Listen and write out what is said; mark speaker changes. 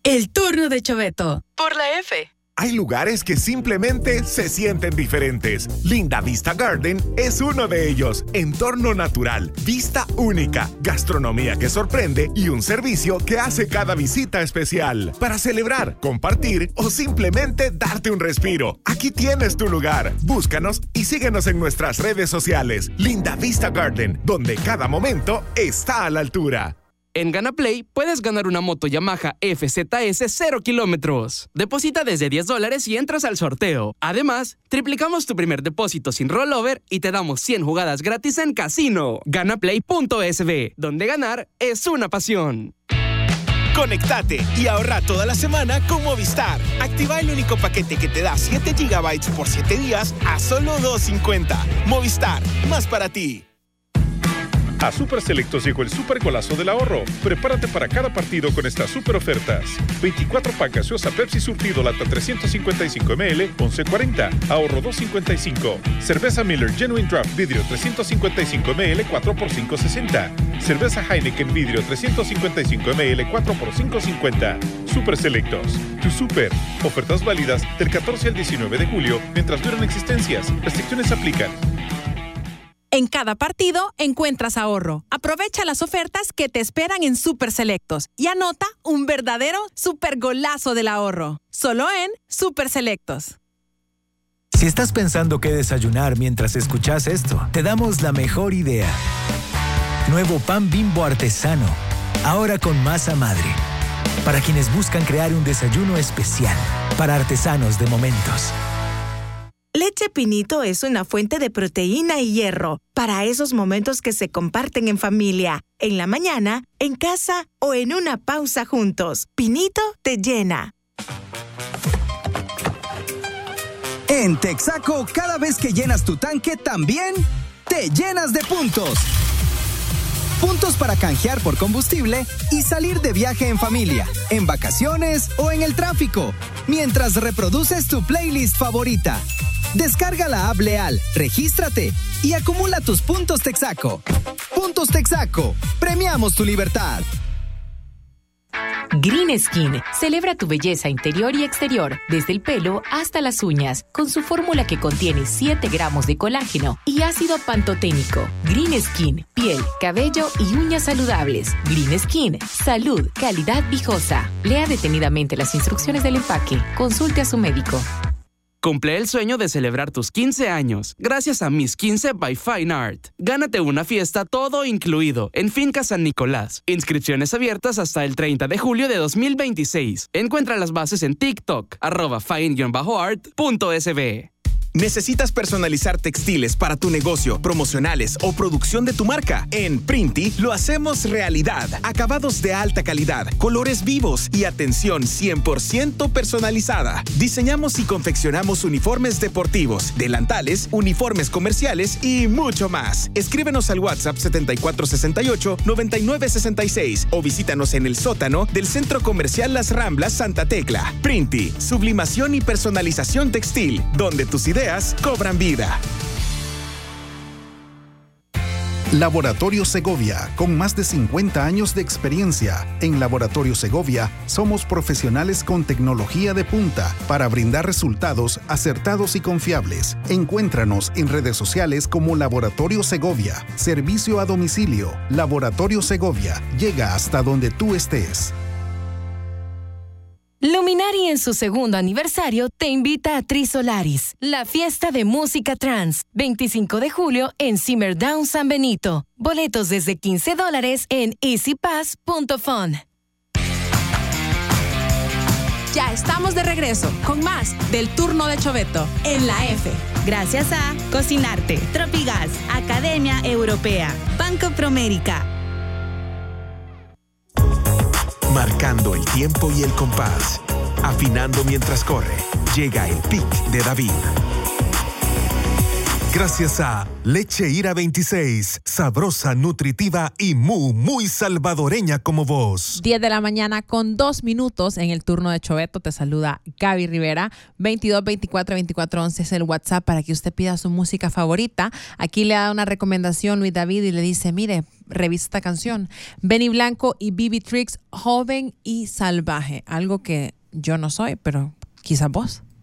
Speaker 1: El turno de Choveto. Por la F.
Speaker 2: Hay lugares que simplemente se sienten diferentes. Linda Vista Garden es uno de ellos. Entorno natural, vista única, gastronomía que sorprende y un servicio que hace cada visita especial. Para celebrar, compartir o simplemente darte un respiro. Aquí tienes tu lugar. Búscanos y síguenos en nuestras redes sociales. Linda Vista Garden, donde cada momento está a la altura.
Speaker 3: En GanaPlay puedes ganar una moto Yamaha FZS 0 kilómetros. Deposita desde $10 y entras al sorteo. Además, triplicamos tu primer depósito sin rollover y te damos 100 jugadas gratis en casino. Ganaplay.sb, donde ganar es una pasión.
Speaker 4: Conectate y ahorra toda la semana con Movistar. Activa el único paquete que te da 7 GB por 7 días a solo $2.50. Movistar, más para ti.
Speaker 5: A Super Selectos llegó el super golazo del ahorro. Prepárate para cada partido con estas super ofertas. 24 pack gaseosa Pepsi surtido lata 355 ml, 11.40. Ahorro 2.55. Cerveza Miller Genuine Draft vidrio 355 ml, 4 por 5.60. Cerveza Heineken vidrio 355 ml, 4 por 5.50. Super Selectos. Tu super. Ofertas válidas del 14 al 19 de julio mientras duran existencias. Restricciones aplican.
Speaker 6: En cada partido encuentras ahorro. Aprovecha las ofertas que te esperan en Super Selectos y anota un verdadero super golazo del ahorro. Solo en Super Selectos.
Speaker 7: Si estás pensando qué desayunar mientras escuchas esto, te damos la mejor idea. Nuevo pan Bimbo artesano, ahora con masa madre. Para quienes buscan crear un desayuno especial, para artesanos de momentos.
Speaker 8: Leche Pinito es una fuente de proteína y hierro para esos momentos que se comparten en familia, en la mañana, en casa o en una pausa juntos. Pinito te llena.
Speaker 9: En Texaco, cada vez que llenas tu tanque, también te llenas de puntos. Puntos para canjear por combustible y salir de viaje en familia, en vacaciones o en el tráfico, mientras reproduces tu playlist favorita. Descarga la app Leal, regístrate y acumula tus puntos Texaco. Puntos Texaco, premiamos tu libertad.
Speaker 10: Green Skin celebra tu belleza interior y exterior, desde el pelo hasta las uñas, con su fórmula que contiene 7 gramos de colágeno y ácido pantoténico. Green Skin, piel, cabello y uñas saludables. Green Skin, salud, calidad viejosa. Lea detenidamente las instrucciones del empaque. Consulte a su médico.
Speaker 3: Cumple el sueño de celebrar tus 15 años gracias a Miss 15 by Fine Art. Gánate una fiesta todo incluido en Finca San Nicolás. Inscripciones abiertas hasta el 30 de julio de 2026. Encuentra las bases en TikTok, @fine_art.sb.
Speaker 4: ¿Necesitas personalizar textiles para tu negocio, promocionales o producción de tu marca? En Printi lo hacemos realidad. Acabados de alta calidad, colores vivos y atención 100% personalizada. Diseñamos y confeccionamos uniformes deportivos, delantales, uniformes comerciales y mucho más. Escríbenos al WhatsApp 7468-9966 o visítanos en el sótano del Centro Comercial Las Ramblas Santa Tecla. Printi, sublimación y personalización textil, donde tus ideas cobran vida.
Speaker 11: Laboratorio Segovia, con más de 50 años de experiencia. En Laboratorio Segovia somos profesionales con tecnología de punta para brindar resultados acertados y confiables. Encuéntranos en redes sociales como Laboratorio Segovia. Servicio a domicilio. Laboratorio Segovia llega hasta donde tú estés.
Speaker 6: Luminari en su segundo aniversario te invita a Trisolaris, la fiesta de música trans, 25 de julio en Simmerdown San Benito. Boletos desde $15 en easypass.fun. Ya estamos de regreso con más del turno de Choveto en la F.
Speaker 8: Gracias a Cocinarte, Tropigas, Academia Europea, Banco Promérica.
Speaker 2: Marcando el tiempo y el compás. Afinando mientras corre. Llega el pick de David. Gracias a Leche Ira 26, sabrosa, nutritiva y muy salvadoreña como vos.
Speaker 12: 10 de la mañana con 2 minutos en el turno de Choveto. Te saluda Gaby Rivera. 22 24 24 11 es el WhatsApp para que usted pida su música favorita. Aquí le da una recomendación Luis David y le dice, mire, revisa esta canción. Benny Blanco y Bibi Tricks, Joven y Salvaje. Algo que yo no soy, pero quizás vos.